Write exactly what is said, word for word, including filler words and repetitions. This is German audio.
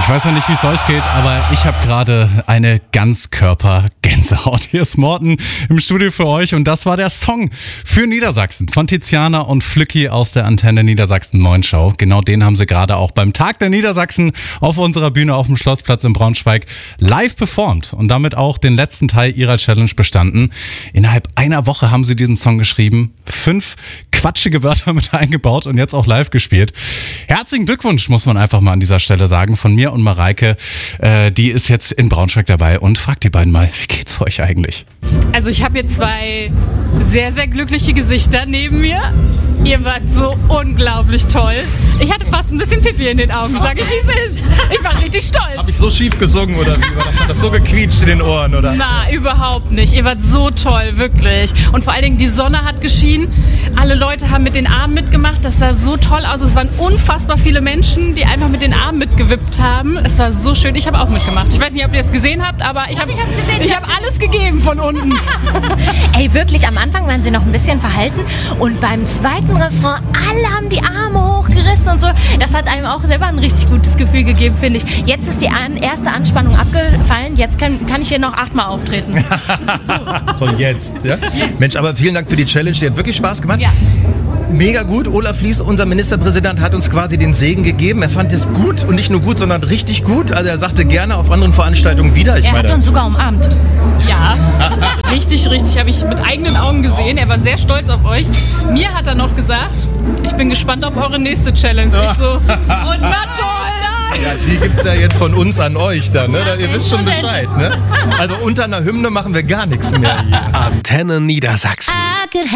Ich weiß ja nicht, wie es euch geht, aber ich habe gerade eine Ganzkörper-Gänsehaut. Hier ist Morten im Studio für euch und das war der Song für Niedersachsen von Tiziana und Flücki aus der Antenne Niedersachsen neun Show. Genau den haben sie gerade auch beim Tag der Niedersachsen auf unserer Bühne auf dem Schlossplatz in Braunschweig live performt und damit auch den letzten Teil ihrer Challenge bestanden. Innerhalb einer Woche haben sie diesen Song geschrieben, fünf quatschige Wörter mit eingebaut und jetzt auch live gespielt. Herzlichen Glückwunsch, muss man einfach mal an dieser Stelle sagen, von mir und Mareike. Äh, die ist jetzt in Braunschweig dabei und fragt die beiden mal, wie geht's euch eigentlich? Also ich habe hier zwei sehr, sehr glückliche Gesichter neben mir. Ihr wart so unglaublich toll. Ich hatte fast ein bisschen Pipi in den Augen, sage ich, wie es ist. Ich war richtig stolz. Hab ich so schief gesungen oder wie? Oder hat das so gequietscht in den Ohren, oder? Na, überhaupt nicht. Ihr wart so toll, wirklich. Und vor allen Dingen, die Sonne hat geschienen. Alle Leute haben mit den Armen mitgemacht. Das sah so toll aus. Es waren unfassbar viele Menschen, die einfach mit den Armen mitgewippt haben. Es war so schön. Ich habe auch mitgemacht. Ich weiß nicht, ob ihr es gesehen habt, aber ich habe ich hab alles gegeben von unten. Ey, wirklich, am Anfang waren sie noch ein bisschen verhalten und beim zweiten Refrain, alle haben die Arme hochgerissen und so. Das hat einem auch selber ein richtig gutes Gefühl gegeben, finde ich. Jetzt ist die an, erste Anspannung abgefallen, jetzt kann, kann ich hier noch achtmal auftreten. So, jetzt, ja? Mensch, aber vielen Dank für die Challenge, die hat wirklich Spaß gemacht. Ja. Mega gut. Olaf Lies, unser Ministerpräsident, hat uns quasi den Segen gegeben. Er fand es gut und nicht nur gut, sondern richtig gut. Also er sagte gerne auf anderen Veranstaltungen wieder. Ich er meine, hat uns sogar umarmt. Ja, richtig, richtig. Habe ich mit eigenen Augen gesehen. Er war sehr stolz auf euch. Mir hat er noch gesagt, ich bin gespannt auf eure nächste Challenge. Ich so, und na toll! ja, die gibt's ja jetzt von uns an euch dann, ne? Ihr wisst schon Bescheid, ne? Also unter einer Hymne machen wir gar nichts mehr hier. Antenne Niedersachsen.